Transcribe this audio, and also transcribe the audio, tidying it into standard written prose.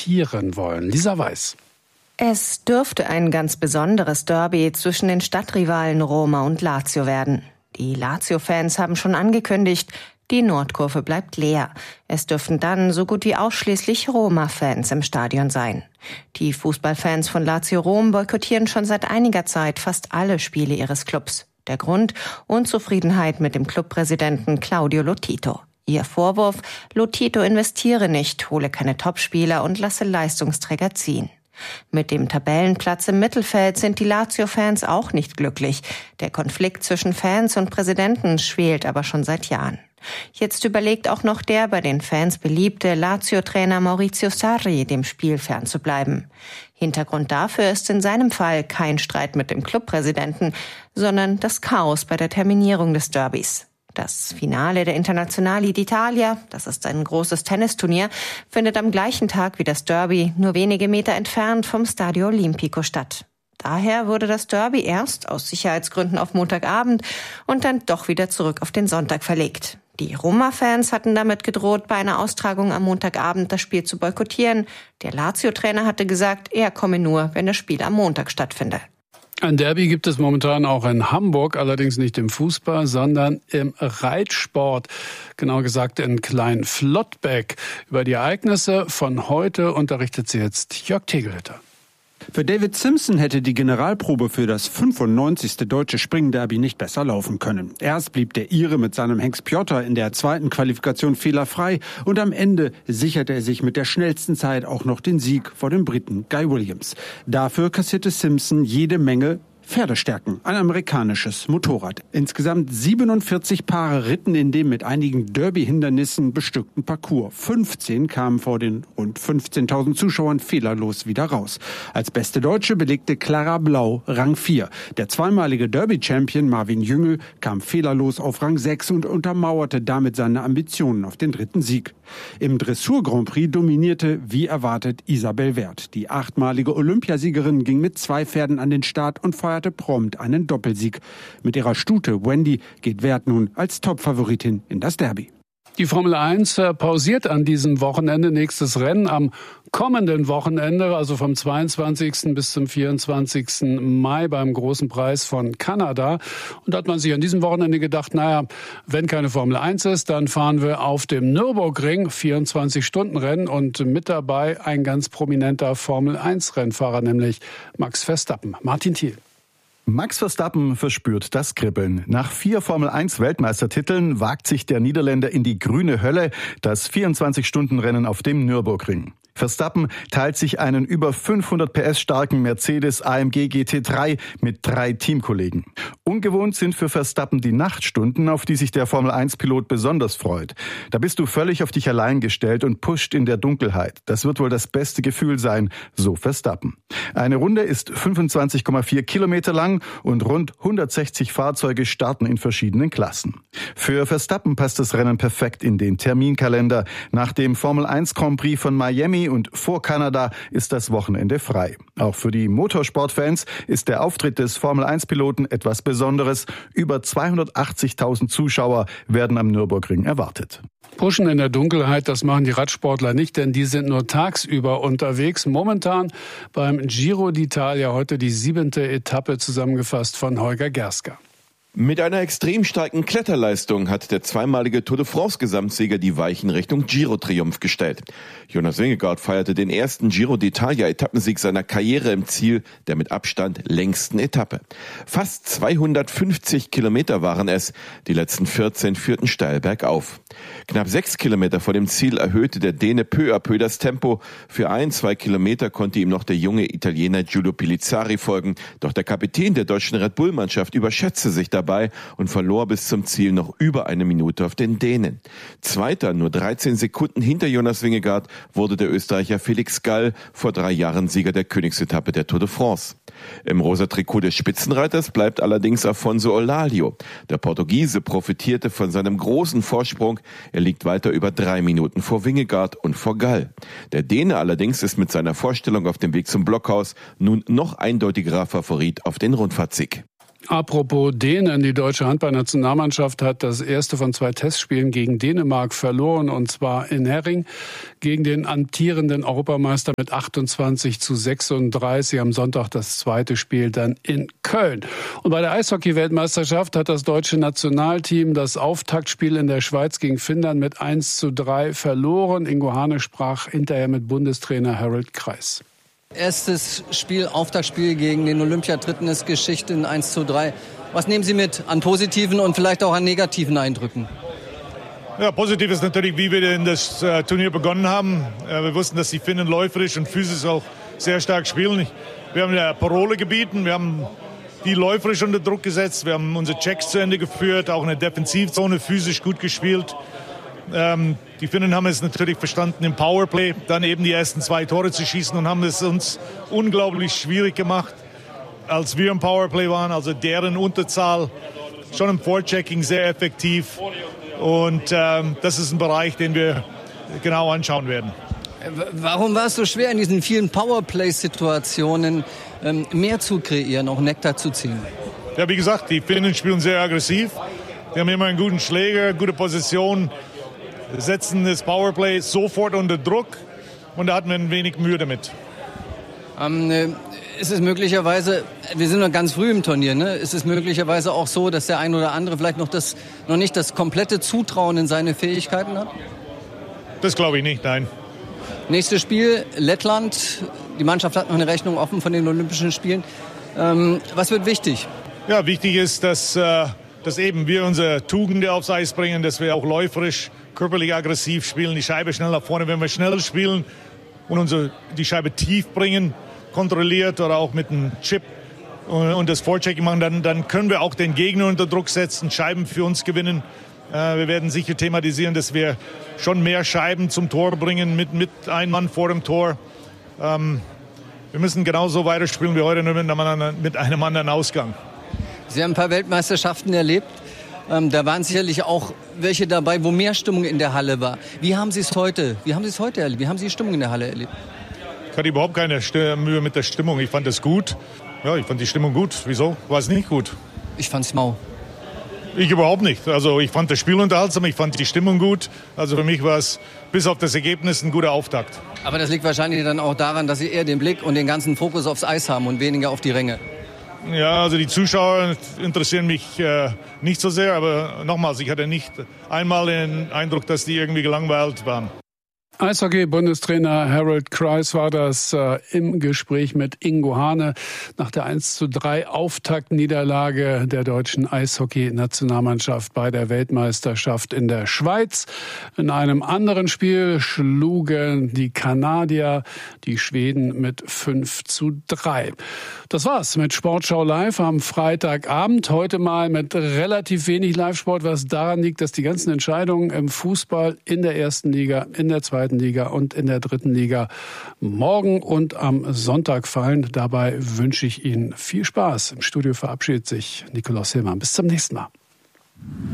boykottieren wollen. Lisa Weiß. Es dürfte ein ganz besonderes Derby zwischen den Stadtrivalen Roma und Lazio werden. Die Lazio-Fans haben schon angekündigt, die Nordkurve bleibt leer. Es dürften dann so gut wie ausschließlich Roma-Fans im Stadion sein. Die Fußballfans von Lazio Rom boykottieren schon seit einiger Zeit fast alle Spiele ihres Clubs. Der Grund? Unzufriedenheit mit dem Clubpräsidenten Claudio Lotito. Ihr Vorwurf: Lotito investiere nicht, hole keine Topspieler und lasse Leistungsträger ziehen. Mit dem Tabellenplatz im Mittelfeld sind die Lazio-Fans auch nicht glücklich. Der Konflikt zwischen Fans und Präsidenten schwelt aber schon seit Jahren. Jetzt überlegt auch noch der bei den Fans beliebte Lazio-Trainer Maurizio Sarri, dem Spiel fernzubleiben. Hintergrund dafür ist in seinem Fall kein Streit mit dem Clubpräsidenten, sondern das Chaos bei der Terminierung des Derbys. Das Finale der Internazionali d'Italia, das ist ein großes Tennisturnier, findet am gleichen Tag wie das Derby nur wenige Meter entfernt vom Stadio Olimpico statt. Daher wurde das Derby erst aus Sicherheitsgründen auf Montagabend und dann doch wieder zurück auf den Sonntag verlegt. Die Roma-Fans hatten damit gedroht, bei einer Austragung am Montagabend das Spiel zu boykottieren. Der Lazio-Trainer hatte gesagt, er komme nur, wenn das Spiel am Montag stattfinde. Ein Derby gibt es momentan auch in Hamburg, allerdings nicht im Fußball, sondern im Reitsport, genauer gesagt in Klein-Flottbeck. Über die Ereignisse von heute unterrichtet sie jetzt Jörg Tegelhütter. Für David Simpson hätte die Generalprobe für das 95. deutsche Springderby nicht besser laufen können. Erst blieb der Ire mit seinem Hengst Piotr in der zweiten Qualifikation fehlerfrei und am Ende sicherte er sich mit der schnellsten Zeit auch noch den Sieg vor dem Briten Guy Williams. Dafür kassierte Simpson jede Menge Pferdestärken, ein amerikanisches Motorrad. Insgesamt 47 Paare ritten in dem mit einigen Derby-Hindernissen bestückten Parcours. 15 kamen vor den rund 15.000 Zuschauern fehlerlos wieder raus. Als beste Deutsche belegte Clara Blau Rang 4. Der zweimalige Derby-Champion Marvin Jüngel kam fehlerlos auf Rang 6 und untermauerte damit seine Ambitionen auf den dritten Sieg. Im Dressur-Grand Prix dominierte, wie erwartet, Isabel Werth. Die 8-malige Olympiasiegerin ging mit 2 Pferden an den Start und feierte prompt einen Doppelsieg. Mit ihrer Stute Wendy geht Werth nun als Topfavoritin in das Derby. Die Formel 1 pausiert an diesem Wochenende. Nächstes Rennen am kommenden Wochenende, also vom 22. bis zum 24. Mai beim Großen Preis von Kanada. Und da hat man sich an diesem Wochenende gedacht, naja, wenn keine Formel 1 ist, dann fahren wir auf dem Nürburgring 24-Stunden-Rennen und mit dabei ein ganz prominenter Formel 1-Rennfahrer, nämlich Max Verstappen. Martin Thiel. Max Verstappen verspürt das Kribbeln. Nach 4 Formel-1-Weltmeistertiteln wagt sich der Niederländer in die grüne Hölle, das 24-Stunden-Rennen auf dem Nürburgring. Verstappen teilt sich einen über 500 PS starken Mercedes AMG GT3 mit 3 Teamkollegen. Ungewohnt sind für Verstappen die Nachtstunden, auf die sich der Formel-1-Pilot besonders freut. Da bist du völlig auf dich allein gestellt und pusht in der Dunkelheit. Das wird wohl das beste Gefühl sein, so Verstappen. Eine Runde ist 25,4 Kilometer lang und rund 160 Fahrzeuge starten in verschiedenen Klassen. Für Verstappen passt das Rennen perfekt in den Terminkalender. Nach dem Formel-1 Grand Prix von Miami und vor Kanada ist das Wochenende frei. Auch für die Motorsportfans ist der Auftritt des Formel-1-Piloten etwas Besonderes. Über 280.000 Zuschauer werden am Nürburgring erwartet. Pushen in der Dunkelheit, das machen die Radsportler nicht, denn die sind nur tagsüber unterwegs. Momentan beim Giro d'Italia, heute die 7. Etappe, zusammengefasst von Holger Gerska. Mit einer extrem starken Kletterleistung hat der zweimalige Tour de France-Gesamtsieger die Weichen Richtung Giro-Triumph gestellt. Jonas Vingegaard feierte den ersten Giro d'Italia-Etappensieg seiner Karriere im Ziel der mit Abstand längsten Etappe. Fast 250 Kilometer waren es, die letzten 14 führten steil bergauf. Knapp 6 Kilometer vor dem Ziel erhöhte der Däne peu à peu das Tempo. Für 1-2 Kilometer konnte ihm noch der junge Italiener Giulio Pilizzari folgen. Doch der Kapitän der deutschen Red Bull-Mannschaft überschätzte sich dabei und verlor bis zum Ziel noch über eine Minute auf den Dänen. Zweiter, nur 13 Sekunden hinter Jonas Vingegaard, wurde der Österreicher Felix Gall, vor 3 Jahren Sieger der Königsetappe der Tour de France. Im rosa Trikot des Spitzenreiters bleibt allerdings Afonso Olalio. Der Portugiese profitierte von seinem großen Vorsprung. Er liegt weiter über 3 Minuten vor Vingegaard und vor Gall. Der Däne allerdings ist mit seiner Vorstellung auf dem Weg zum Blockhaus nun noch eindeutigerer Favorit auf den Rundfahrtsieg. Apropos Dänen, die deutsche Handballnationalmannschaft hat das erste von 2 Testspielen gegen Dänemark verloren, und zwar in Herring gegen den amtierenden Europameister mit 28:36. Am Sonntag das zweite Spiel dann in Köln. Und bei der Eishockey-Weltmeisterschaft hat das deutsche Nationalteam das Auftaktspiel in der Schweiz gegen Finnland mit 1:3 verloren. Ingo Hane sprach hinterher mit Bundestrainer Harold Kreis. Erstes Spiel, Auftaktspiel gegen den Olympiadritten ist Geschichte in 1:3. Was nehmen Sie mit an positiven und vielleicht auch an negativen Eindrücken? Ja, positiv ist natürlich, wie wir in das Turnier begonnen haben. Wir wussten, dass die Finnen läuferisch und physisch auch sehr stark spielen. Wir haben ja Parole gebieten, wir haben die läuferisch unter Druck gesetzt, wir haben unsere Checks zu Ende geführt, auch in der Defensivzone physisch gut gespielt. Die Finnen haben es natürlich verstanden, im Powerplay dann eben die ersten 2 Tore zu schießen und haben es uns unglaublich schwierig gemacht, als wir im Powerplay waren. Also deren Unterzahl schon im Vorchecking sehr effektiv. Und das ist ein Bereich, den wir genau anschauen werden. Warum war es so schwer, in diesen vielen Powerplay-Situationen mehr zu kreieren, auch Nektar zu ziehen? Ja, wie gesagt, die Finnen spielen sehr aggressiv. Die haben immer einen guten Schläger, gute Position, setzen das Powerplay sofort unter Druck, und da hatten wir ein wenig Mühe damit. Ist es möglicherweise, wir sind noch ganz früh im Turnier, ne? Ist es möglicherweise auch so, dass der ein oder andere vielleicht noch nicht das komplette Zutrauen in seine Fähigkeiten hat? Das glaube ich nicht, nein. Nächstes Spiel, Lettland. Die Mannschaft hat noch eine Rechnung offen von den Olympischen Spielen. Was wird wichtig? Ja, wichtig ist, dass eben wir unsere Tugenden aufs Eis bringen, dass wir auch läuferisch, körperlich aggressiv spielen, die Scheibe schnell nach vorne, wenn wir schnell spielen und die Scheibe tief bringen, kontrolliert oder auch mit einem Chip und das Vorchecking machen, dann können wir auch den Gegner unter Druck setzen, Scheiben für uns gewinnen. Wir werden sicher thematisieren, dass wir schon mehr Scheiben zum Tor bringen mit einem Mann vor dem Tor. Wir müssen genauso weiterspielen wie heute, nur mit einem anderen Ausgang. Sie haben ein paar Weltmeisterschaften erlebt. Da waren sicherlich auch welche dabei, wo mehr Stimmung in der Halle war. Wie haben Sie es heute erlebt? Wie haben Sie die Stimmung in der Halle erlebt? Ich hatte überhaupt keine Mühe mit der Stimmung. Ich fand es gut. Ja, ich fand die Stimmung gut. Wieso? War es nicht gut? Ich fand es mau. Ich überhaupt nicht. Also ich fand das Spiel unterhaltsam, ich fand die Stimmung gut. Also für mich war es bis auf das Ergebnis ein guter Auftakt. Aber das liegt wahrscheinlich dann auch daran, dass Sie eher den Blick und den ganzen Fokus aufs Eis haben und weniger auf die Ränge. Ja, also die Zuschauer interessieren mich nicht so sehr. Aber nochmals, ich hatte nicht einmal den Eindruck, dass die irgendwie gelangweilt waren. Eishockey-Bundestrainer Harold Kreis war das im Gespräch mit Ingo Hane nach der 1:3 Auftaktniederlage der deutschen Eishockey-Nationalmannschaft bei der Weltmeisterschaft in der Schweiz. In einem anderen Spiel schlugen die Kanadier die Schweden mit 5:3. Das war's mit Sportschau Live am Freitagabend. Heute mal mit relativ wenig Live-Sport, was daran liegt, dass die ganzen Entscheidungen im Fußball in der ersten Liga, in der zweiten Liga und in der dritten Liga morgen und am Sonntag fallen. Dabei wünsche ich Ihnen viel Spaß. Im Studio verabschiedet sich Nikolaus Hillmann. Bis zum nächsten Mal.